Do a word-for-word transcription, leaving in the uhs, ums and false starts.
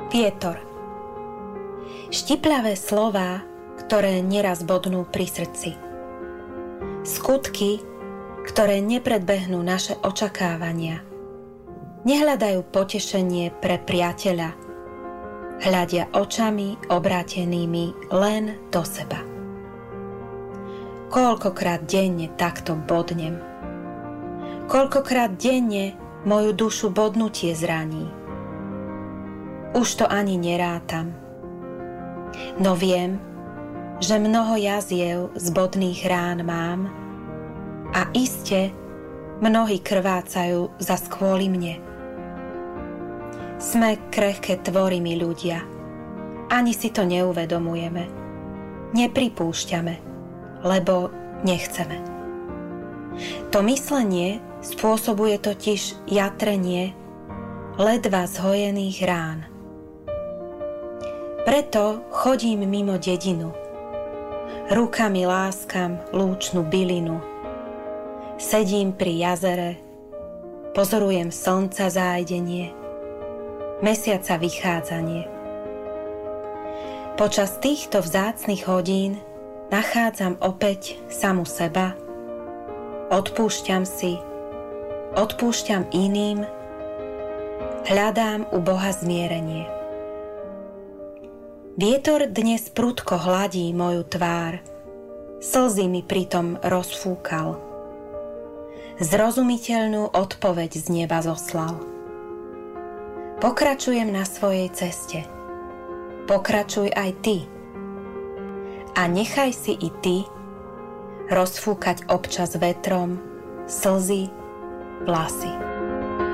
Vietor. Štiplavé slová, ktoré neraz bodnú pri srdci. Skutky, ktoré nepredbehnú naše očakávania. Nehľadajú potešenie pre priateľa. Hľadia očami obrátenými len do seba. Koľkokrát denne takto bodnem. Koľkokrát denne moju dušu bodnutie zraní. Už to ani nerátam. No viem, že mnoho jaziev z bodných rán mám a iste mnohí krvácajú za kvôli mne. Sme krehké tvory my ľudia. Ani si to neuvedomujeme. Nepripúšťame, lebo nechceme. To myslenie spôsobuje totiž jatrenie ledva zhojených rán. Preto chodím mimo dedinu. Rukami láskam lúčnu bylinu. Sedím pri jazere, pozorujem slnca zájdenie, mesiaca vychádzanie. Počas týchto vzácnych hodín nachádzam opäť samu seba, odpúšťam si, odpúšťam iným, hľadám u Boha zmierenie. Vietor dnes prudko hladí moju tvár, slzy mi pritom rozfúkal. Zrozumiteľnú odpoveď z neba zoslal. Pokračujem na svojej ceste. Pokračuj aj ty. A nechaj si i ty rozfúkať občas vetrom slzy, vlasy.